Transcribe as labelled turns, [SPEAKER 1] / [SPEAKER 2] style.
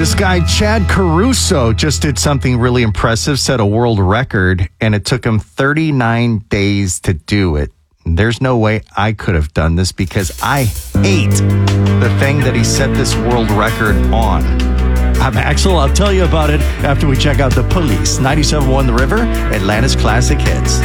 [SPEAKER 1] This guy, Chad Caruso, just did something really impressive, set a world record, and it took him 39 days to do it. There's no way I could have done this because I hate the thing that he set this world record on. I'm Axel. I'll tell you about it after we check out The Police. 97.1 The River, Atlanta's classic hits.